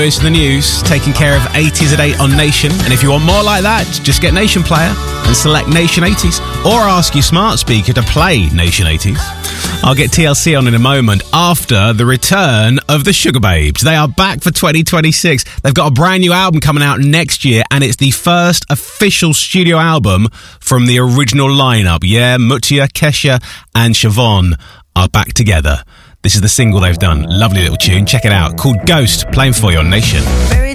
It's the news, taking care of 80s at 8 on Nation. And if you want more like that, just get Nation Player and select Nation 80s. Or ask your smart speaker to play Nation 80s. I'll get TLC on in a moment after the return of the Sugar Babes. They are back for 2026. They've got a brand new album coming out next year, and it's the first official studio album from the original lineup. Yeah, Mutia, Kesha and Siobhan are back together. This is the single they've done. Lovely little tune. Check it out. Called Ghost, playing for you on Nation.